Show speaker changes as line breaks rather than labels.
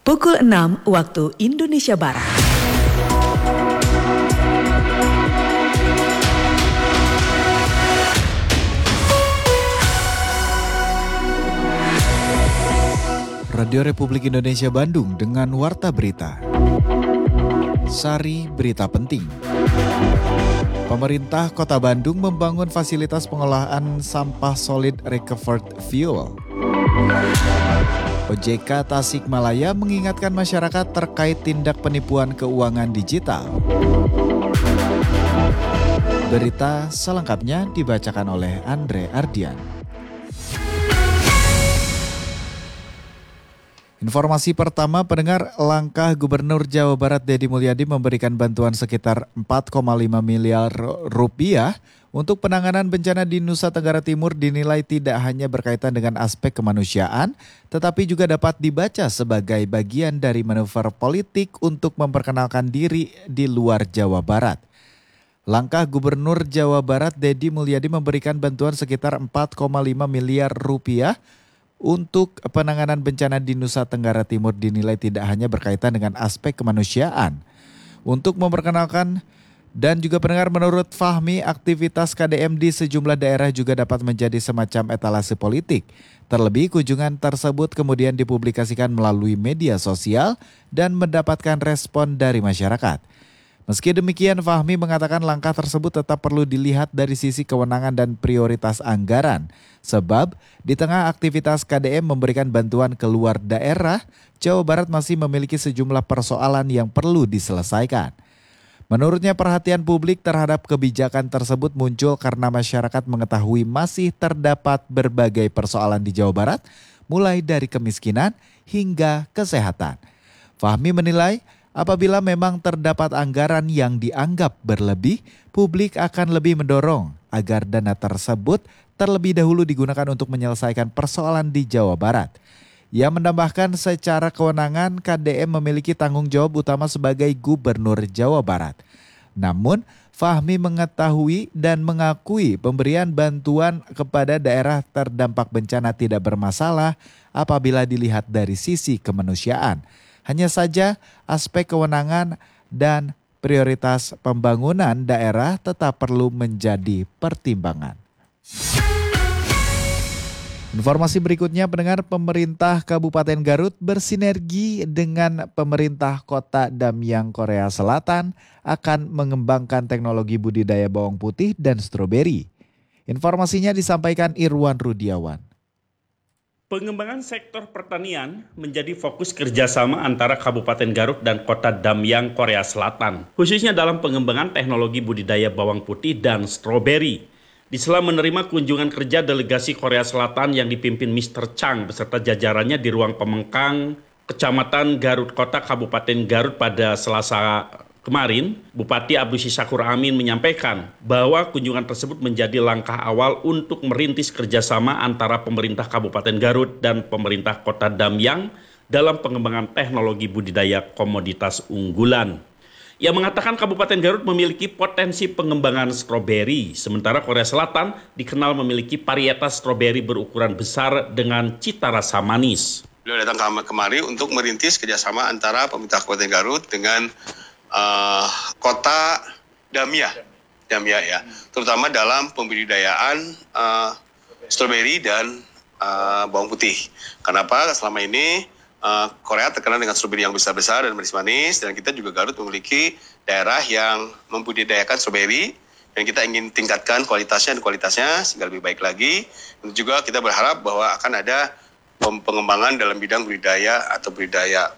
Pukul 6 waktu Indonesia Barat.
Radio Republik Indonesia Bandung dengan Warta Berita. Sari berita penting. Pemerintah Kota Bandung membangun fasilitas pengolahan sampah solid recovered fuel. OJK Tasikmalaya mengingatkan masyarakat terkait tindak penipuan keuangan digital. Berita selengkapnya dibacakan oleh Andre Ardian. Informasi pertama, pendengar, langkah Gubernur Jawa Barat Deddy Mulyadi memberikan bantuan sekitar 4,5 miliar rupiah untuk penanganan bencana di Nusa Tenggara Timur dinilai tidak hanya berkaitan dengan aspek kemanusiaan, tetapi juga dapat dibaca sebagai bagian dari manuver politik untuk memperkenalkan diri di luar Jawa Barat. Langkah Gubernur Jawa Barat Deddy Mulyadi memberikan bantuan sekitar 4,5 miliar rupiah untuk penanganan bencana di Nusa Tenggara Timur dinilai tidak hanya berkaitan dengan aspek kemanusiaan. Untuk memperkenalkan dan juga pendengar, menurut Fahmi, aktivitas KDM di sejumlah daerah juga dapat menjadi semacam etalase politik. Terlebih kunjungan tersebut kemudian dipublikasikan melalui media sosial dan mendapatkan respon dari masyarakat. Meski demikian, Fahmi mengatakan langkah tersebut tetap perlu dilihat dari sisi kewenangan dan prioritas anggaran. Sebab di tengah aktivitas KDM memberikan bantuan ke luar daerah, Jawa Barat masih memiliki sejumlah persoalan yang perlu diselesaikan. Menurutnya, perhatian publik terhadap kebijakan tersebut muncul karena masyarakat mengetahui masih terdapat berbagai persoalan di Jawa Barat, mulai dari kemiskinan hingga kesehatan. Fahmi menilai, apabila memang terdapat anggaran yang dianggap berlebih, publik akan lebih mendorong agar dana tersebut terlebih dahulu digunakan untuk menyelesaikan persoalan di Jawa Barat. Ia menambahkan secara kewenangan KDM memiliki tanggung jawab utama sebagai Gubernur Jawa Barat. Namun, Fahmi mengetahui dan mengakui pemberian bantuan kepada daerah terdampak bencana tidak bermasalah apabila dilihat dari sisi kemanusiaan. Hanya saja aspek kewenangan dan prioritas pembangunan daerah tetap perlu menjadi pertimbangan. Informasi berikutnya, pendengar, pemerintah Kabupaten Garut bersinergi dengan pemerintah Kota Damyang, Korea Selatan akan mengembangkan teknologi budidaya bawang putih dan stroberi. Informasinya disampaikan Irwan Rudiawan.
Pengembangan sektor pertanian menjadi fokus kerjasama antara Kabupaten Garut dan Kota Damyang, Korea Selatan, khususnya dalam pengembangan teknologi budidaya bawang putih dan stroberi. Di sela menerima kunjungan kerja delegasi Korea Selatan yang dipimpin Mr. Chang beserta jajarannya di ruang Pemengkang, Kecamatan Garut Kota, Kabupaten Garut pada Selasa kemarin, Bupati Abdul Syakur Amin menyampaikan bahwa kunjungan tersebut menjadi langkah awal untuk merintis kerjasama antara pemerintah Kabupaten Garut dan pemerintah Kota Damyang dalam pengembangan teknologi budidaya komoditas unggulan. Ia mengatakan Kabupaten Garut memiliki potensi pengembangan stroberi, sementara Korea Selatan dikenal memiliki varietas stroberi berukuran besar dengan cita rasa manis.
Beliau datang kemari untuk merintis kerjasama antara pemerintah Kabupaten Garut dengan Kota Damyang ya, terutama dalam pembudidayaan stroberi dan bawang putih. Kenapa? Selama ini Korea terkenal dengan stroberi yang besar-besar dan manis-manis, dan kita juga Garut memiliki daerah yang membudidayakan stroberi dan kita ingin tingkatkan kualitasnya sehingga lebih baik lagi. Dan juga kita berharap bahwa akan ada pengembangan dalam bidang budidaya atau budidaya